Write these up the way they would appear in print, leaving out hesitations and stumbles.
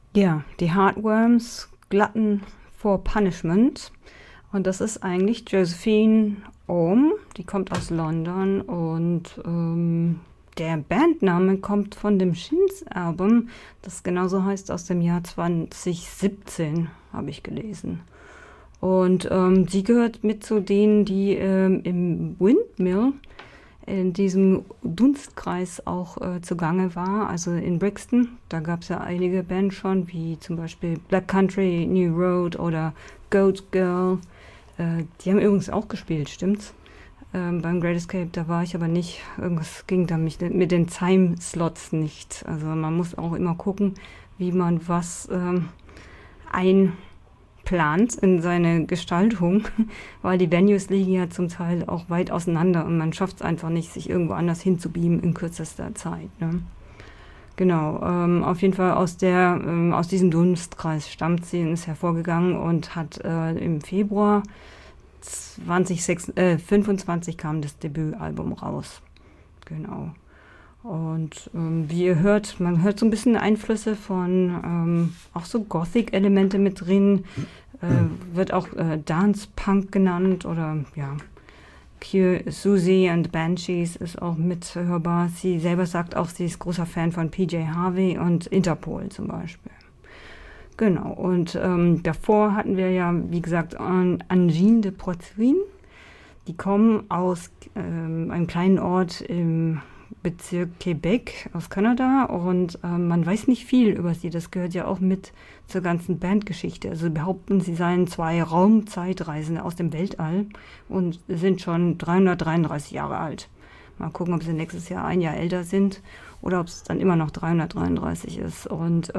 Ja, die Heartworms Glutton for Punishment. Und das ist eigentlich Josephine Ohm, die kommt aus London und der Bandname kommt von dem Shins-Album, das genauso heißt, aus dem Jahr 2017, habe ich gelesen. Und sie gehört mit zu denen, die im Windmill in diesem Dunstkreis auch zugange war, also in Brixton. Da gab es ja einige Bands schon, wie zum Beispiel Black Country, New Road oder Goat Girl. Die haben übrigens auch gespielt, stimmt's? Beim Great Escape, da war ich aber nicht. Irgendwas ging da mit den Timeslots nicht. Also man muss auch immer gucken, wie man was einplant in seine Gestaltung, weil die Venues liegen ja zum Teil auch weit auseinander und man schafft es einfach nicht, sich irgendwo anders hinzubeamen in kürzester Zeit. Ne? Genau, auf jeden Fall aus diesem Dunstkreis stammt sie und ist hervorgegangen und hat im Februar 2025 kam das Debütalbum raus. Genau. Und wie ihr hört, man hört so ein bisschen Einflüsse von auch so Gothic-Elemente mit drin. Wird auch Dance Punk genannt oder ja, Susie and Banshees ist auch mithörbar. Sie selber sagt auch, sie ist großer Fan von PJ Harvey und Interpol zum Beispiel. Genau, und davor hatten wir ja, wie gesagt, Angine de Poitrine. Die kommen aus einem kleinen Ort im Bezirk Quebec aus Kanada und man weiß nicht viel über sie. Das gehört ja auch mit zur ganzen Bandgeschichte. Also behaupten, sie seien zwei Raumzeitreisende aus dem Weltall und sind schon 333 Jahre alt. Mal gucken, ob sie nächstes Jahr ein Jahr älter sind oder ob es dann immer noch 333 ist. Und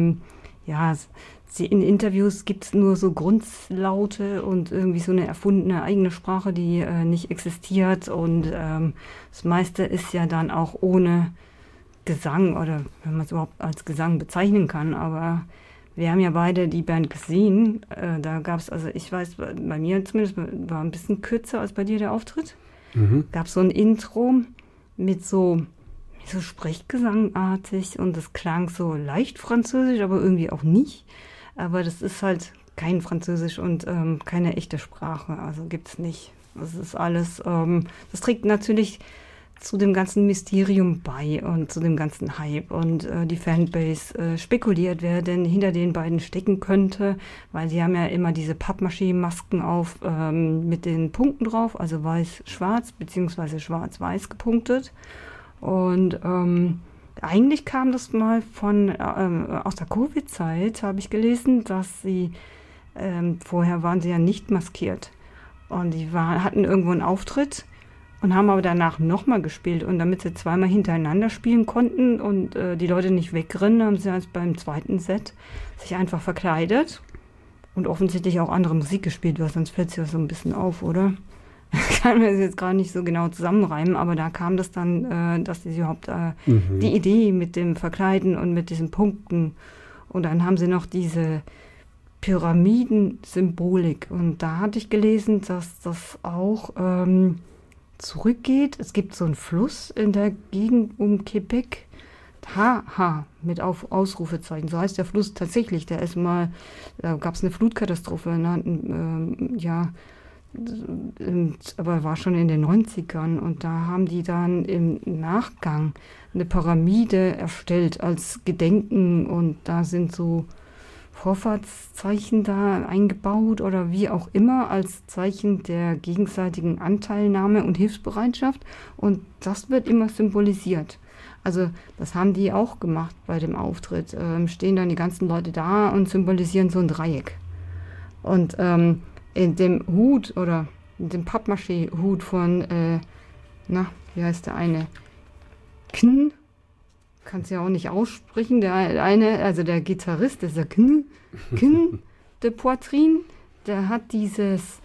ja, in Interviews gibt es nur so Grundlaute und irgendwie so eine erfundene eigene Sprache, die nicht existiert. Und das meiste ist ja dann auch ohne Gesang oder wenn man es überhaupt als Gesang bezeichnen kann. Aber wir haben ja beide die Band gesehen. Da gab es, also ich weiß, bei mir zumindest war ein bisschen kürzer als bei dir der Auftritt. Gab es so ein Intro mit so Sprechgesangartig und das klang so leicht französisch, aber irgendwie auch nicht. Aber das ist halt kein Französisch und keine echte Sprache, also gibt's nicht. Das ist alles, das trägt natürlich zu dem ganzen Mysterium bei und zu dem ganzen Hype und die Fanbase spekuliert, wer denn hinter den beiden stecken könnte, weil sie haben ja immer diese Pappmaché-Masken auf mit den Punkten drauf, also weiß-schwarz beziehungsweise schwarz-weiß gepunktet. Und eigentlich kam das mal aus der Covid-Zeit, habe ich gelesen, dass sie, vorher waren sie ja nicht maskiert. Und die hatten irgendwo einen Auftritt und haben aber danach nochmal gespielt. Und damit sie zweimal hintereinander spielen konnten und die Leute nicht wegrennen, haben sie als beim zweiten Set sich einfach verkleidet und offensichtlich auch andere Musik gespielt, weil sonst fällt es ja so ein bisschen auf, oder? Kann man das jetzt gerade nicht so genau zusammenreimen, aber da kam das dann, dass sie überhaupt die Idee mit dem Verkleiden und mit diesen Punkten und dann haben sie noch diese Pyramidensymbolik und da hatte ich gelesen, dass das auch zurückgeht. Es gibt so einen Fluss in der Gegend um Quebec, mit Ausrufezeichen, so heißt der Fluss tatsächlich, da gab es eine Flutkatastrophe, ja, aber war schon in den 90ern und da haben die dann im Nachgang eine Pyramide erstellt als Gedenken und da sind so Vorfahrtszeichen da eingebaut oder wie auch immer als Zeichen der gegenseitigen Anteilnahme und Hilfsbereitschaft und das wird immer symbolisiert. Also das haben die auch gemacht bei dem Auftritt. Stehen dann die ganzen Leute da und symbolisieren so ein Dreieck. Und in dem Hut oder in dem Pappmaché-Hut von, wie heißt der eine? Kannst ja auch nicht aussprechen. Der eine, also der Gitarrist, der ist der de Poitrine, der hat dieses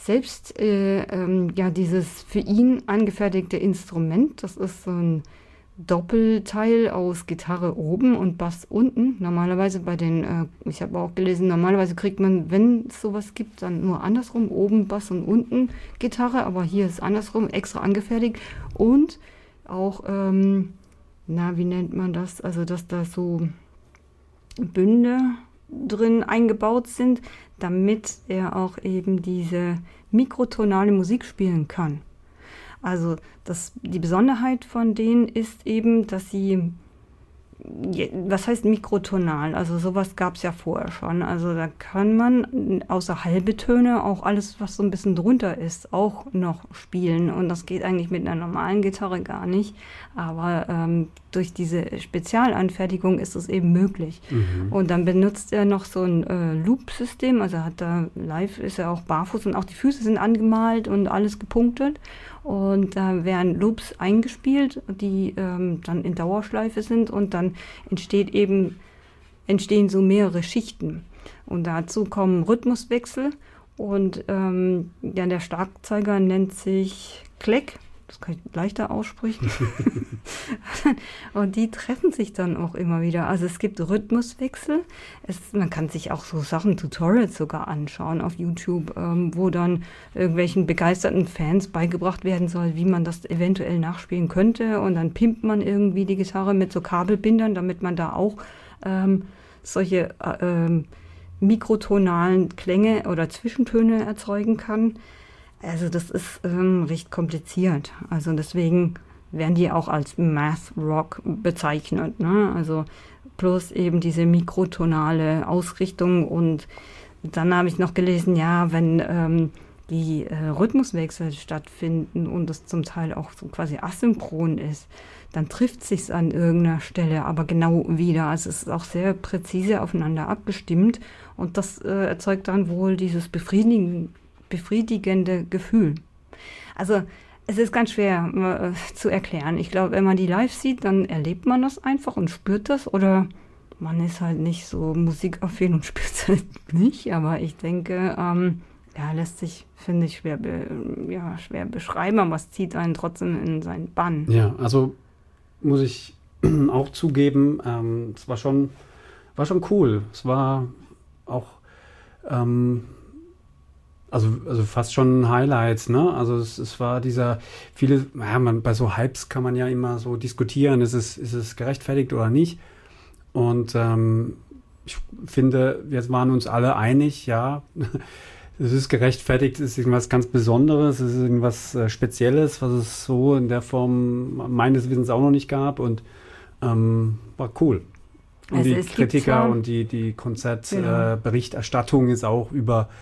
dieses für ihn angefertigte Instrument. Das ist so ein Doppelteil aus Gitarre oben und Bass unten. Normalerweise ich habe auch gelesen, normalerweise kriegt man, wenn es sowas gibt, dann nur andersrum, oben Bass und unten Gitarre, aber hier ist andersrum, extra angefertigt und auch, wie nennt man das? Also, dass da so Bünde drin eingebaut sind, damit er auch eben diese mikrotonale Musik spielen kann. Also die Besonderheit von denen ist eben, dass sie, was heißt mikrotonal? Also sowas gab es ja vorher schon. Also da kann man außer halbe Töne auch alles, was so ein bisschen drunter ist, auch noch spielen. Und das geht eigentlich mit einer normalen Gitarre gar nicht. Aber durch diese Spezialanfertigung ist es eben möglich. Mhm. Und dann benutzt er noch so ein Loop-System. Also live ist er auch barfuß und auch die Füße sind angemalt und alles gepunktet. Und da werden Loops eingespielt, die dann in Dauerschleife sind und dann entstehen so mehrere Schichten. Und dazu kommen Rhythmuswechsel und der Schlagzeuger nennt sich Kleck. Das kann ich leichter aussprechen. Und die treffen sich dann auch immer wieder. Also es gibt Rhythmuswechsel. Man kann sich auch so Tutorials sogar anschauen auf YouTube, wo dann irgendwelchen begeisterten Fans beigebracht werden soll, wie man das eventuell nachspielen könnte. Und dann pimpt man irgendwie die Gitarre mit so Kabelbindern, damit man da auch solche mikrotonalen Klänge oder Zwischentöne erzeugen kann. Also das ist recht kompliziert. Also deswegen werden die auch als Math Rock bezeichnet. Ne? Also plus eben diese mikrotonale Ausrichtung. Und dann habe ich noch gelesen, ja, wenn die Rhythmuswechsel stattfinden und das zum Teil auch so quasi asynchron ist, dann trifft sich's an irgendeiner Stelle aber genau wieder. Also es ist auch sehr präzise aufeinander abgestimmt und das erzeugt dann wohl dieses befriedigende Gefühl. Also es ist ganz schwer zu erklären. Ich glaube, wenn man die live sieht, dann erlebt man das einfach und spürt das. Oder man ist halt nicht so musikaffin und spürt es halt nicht. Aber ich denke, lässt sich, finde ich, schwer beschreiben. Aber es zieht einen trotzdem in seinen Bann. Ja, also muss ich auch zugeben, es war schon cool. Es war auch also fast schon Highlights, ne? Also es war bei so Hypes kann man ja immer so diskutieren, ist es gerechtfertigt oder nicht? Und ich finde, wir waren uns alle einig, ja, es ist gerechtfertigt, es ist irgendwas ganz Besonderes, es ist irgendwas Spezielles, was es so in der Form meines Wissens auch noch nicht gab und war cool. Und also die Kritiker und die Konzertberichterstattung ist auch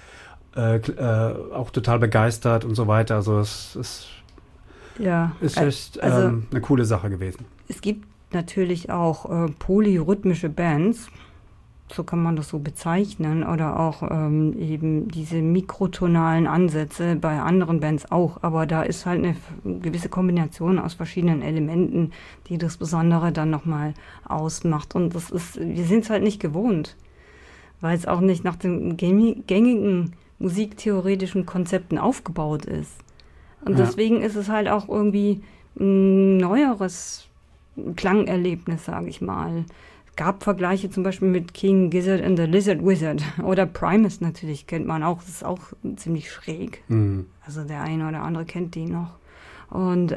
auch total begeistert und so weiter. Also es ist echt eine coole Sache gewesen. Es gibt natürlich auch polyrhythmische Bands, so kann man das so bezeichnen, oder auch eben diese mikrotonalen Ansätze bei anderen Bands auch. Aber da ist halt eine gewisse Kombination aus verschiedenen Elementen, die das Besondere dann nochmal ausmacht. Und wir sind es halt nicht gewohnt, weil es auch nicht nach den gängigen musiktheoretischen Konzepten aufgebaut ist. Und deswegen ist es halt auch irgendwie ein neueres Klangerlebnis, sage ich mal. Es gab Vergleiche zum Beispiel mit King Gizzard and the Lizard Wizard oder Primus natürlich, kennt man auch. Das ist auch ziemlich schräg. Mhm. Also der eine oder andere kennt die noch. Und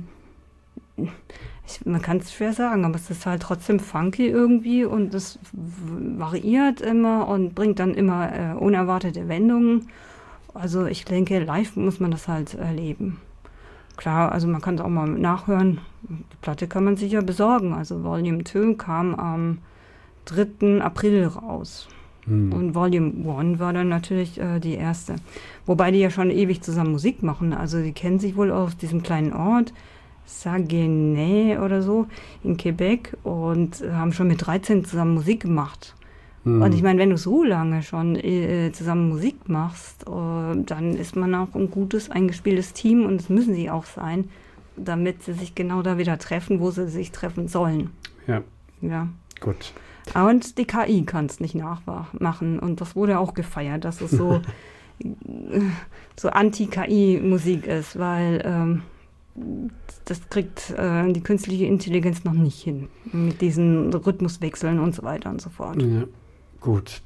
man kann es schwer sagen, aber es ist halt trotzdem funky irgendwie und es variiert immer und bringt dann immer unerwartete Wendungen. Also ich denke, live muss man das halt erleben. Klar, also man kann es auch mal nachhören. Die Platte kann man sich ja besorgen. Also Volume 2 kam am 3. April raus. Und Volume 1 war dann natürlich die erste. Wobei die ja schon ewig zusammen Musik machen. Also die kennen sich wohl aus diesem kleinen Ort Saguenay oder so in Quebec und haben schon mit 13 zusammen Musik gemacht. Und ich meine, wenn du so lange schon zusammen Musik machst, dann ist man auch ein gutes, eingespieltes Team und das müssen sie auch sein, damit sie sich genau da wieder treffen, wo sie sich treffen sollen. Ja. Gut. Und die KI kann es nicht nachmachen und das wurde auch gefeiert, dass es so Anti-KI-Musik ist, weil das kriegt die künstliche Intelligenz noch nicht hin mit diesen Rhythmuswechseln und so weiter und so fort. Ja, gut.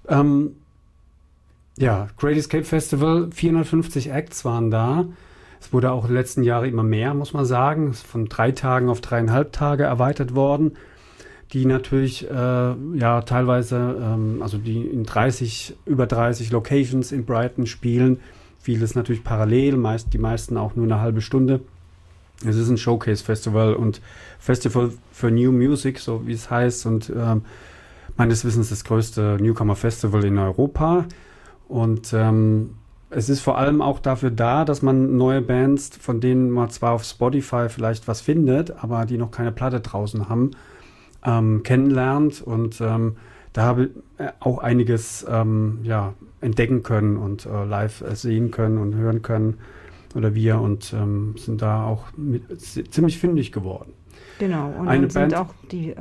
Great Escape Festival, 450 Acts waren da. Es wurde auch in den letzten Jahren immer mehr, muss man sagen. Es ist von 3 Tagen auf 3,5 Tage erweitert worden. die natürlich teilweise, also die in über 30 Locations in Brighton spielen. Vieles natürlich parallel, die meisten auch nur eine halbe Stunde. Es ist ein Showcase-Festival und Festival für New Music, so wie es heißt, und meines Wissens das größte Newcomer-Festival in Europa. Und es ist vor allem auch dafür da, dass man neue Bands, von denen man zwar auf Spotify vielleicht was findet, aber die noch keine Platte draußen haben, kennenlernt. Und da habe ich auch einiges entdecken können und live sehen können und hören können. Oder wir, und sind da auch ziemlich fündig geworden. Genau, und dann sind auch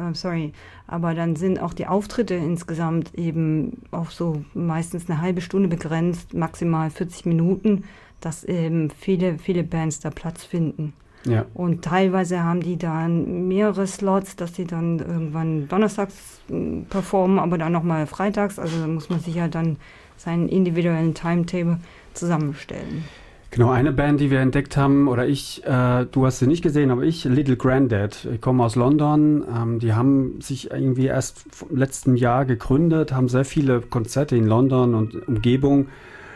dann sind auch die Auftritte insgesamt eben auf so meistens eine halbe Stunde begrenzt, maximal 40 Minuten, dass eben viele Bands da Platz finden. Ja. Und teilweise haben die dann mehrere Slots, dass die dann irgendwann donnerstags performen, aber dann nochmal freitags, also da muss man sich ja dann seinen individuellen Timetable zusammenstellen. Genau, eine Band, die wir entdeckt haben, oder du hast sie nicht gesehen, aber Little Grandad. Ich komme aus London, die haben sich irgendwie erst im letzten Jahr gegründet, haben sehr viele Konzerte in London und Umgebung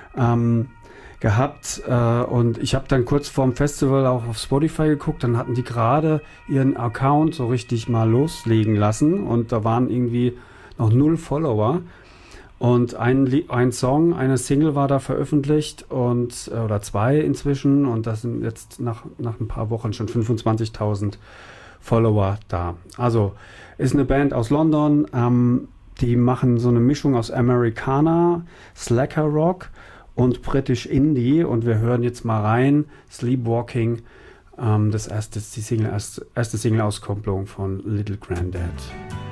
gehabt, und ich habe dann kurz vorm Festival auch auf Spotify geguckt, dann hatten die gerade ihren Account so richtig mal loslegen lassen und da waren irgendwie noch 0 Follower. Und ein Song, eine Single war da veröffentlicht oder 2 inzwischen, und das sind jetzt nach ein paar Wochen schon 25.000 Follower da. Also ist eine Band aus London, die machen so eine Mischung aus Americana, Slacker Rock und British Indie, und wir hören jetzt mal rein, Sleepwalking, die erste Single-Auskopplung von Little Grandad.